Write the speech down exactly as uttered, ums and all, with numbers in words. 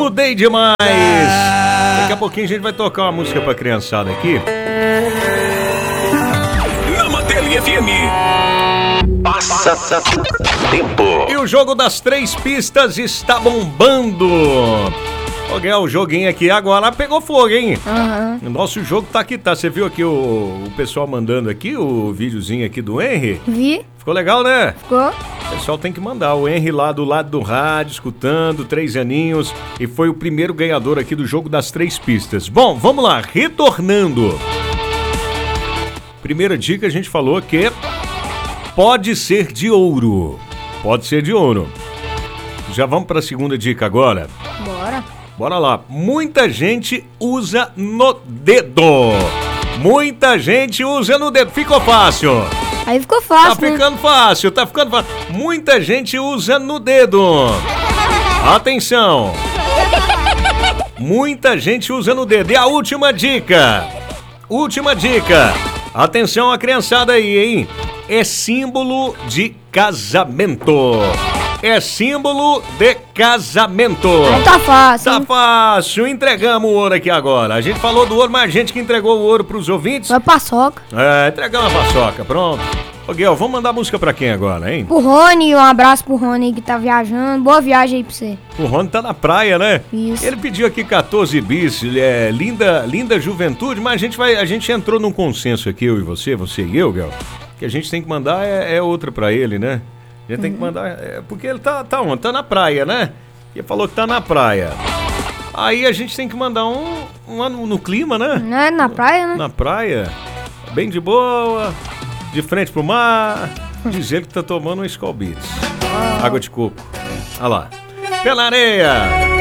Mudei demais! Daqui a pouquinho a gente vai tocar uma música pra criançada aqui. Na Mandelli F M. Passa tempo. E o jogo das três pistas está bombando. Ô, Guel, o joguinho aqui agora pegou fogo, hein? Uhum. O nosso jogo tá aqui, tá? Você viu aqui o, o pessoal mandando aqui o videozinho aqui do Henry? Vi. Ficou legal, né? Ficou. O pessoal tem que mandar. O Henry lá do lado do rádio, escutando, três aninhos. E foi o primeiro ganhador aqui do jogo das três pistas. Bom, vamos lá, retornando. Primeira dica, a gente falou que pode ser de ouro. Pode ser de ouro. Já vamos para a segunda dica agora? Bora. Bora lá. Muita gente usa no dedo. Muita gente usa no dedo. Ficou fácil. Aí ficou Tá fácil, né? ficando fácil, tá ficando fácil. Muita gente usa no dedo. Atenção. Muita gente usa no dedo. E a última dica. Última dica. Atenção a criançada aí, hein? É símbolo de casamento. É símbolo de casamento. Aí tá fácil. Tá hein? fácil. Entregamos o ouro aqui agora. A gente falou do ouro, mas a gente que entregou o ouro pros ouvintes. Vai paçoca. É, entregamos a paçoca, pronto. Ô, Guel, vamos mandar música pra quem agora, hein? Pro Rony, um abraço pro Rony aí que tá viajando. Boa viagem aí pra você. O Rony tá na praia, né? Isso. Ele pediu aqui quatorze bis, é, linda, linda juventude, mas a gente, vai, a gente entrou num consenso aqui, eu e você, você e eu, Guel, que a gente tem que mandar é, é outra pra ele, né? A gente uhum. tem que mandar, é, porque ele tá, tá onde? Tá na praia, né? Ele falou que tá na praia. Aí a gente tem que mandar um, um no, no clima, né? Né? Na praia, né? Na praia, bem de boa, de frente pro mar, diz ele que tá tomando um Skol Beats. Água de coco. Olha lá. Pela areia.